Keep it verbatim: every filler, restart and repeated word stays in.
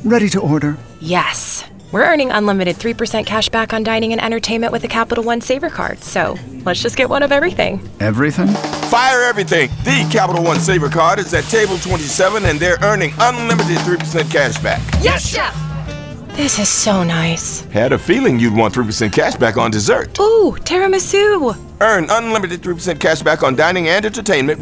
Ready to order. Yes. We're earning unlimited three percent cash back on dining and entertainment with the Capital One Saver Card, so let's just get one of everything. Everything? Fire everything! The Capital One Saver Card is at table twenty-seven, and they're earning unlimited three percent cash back. Yes, Chef! This is so nice. Had a feeling you'd want three percent cash back on dessert. Ooh, tiramisu! Earn unlimited three percent cash back on dining and entertainment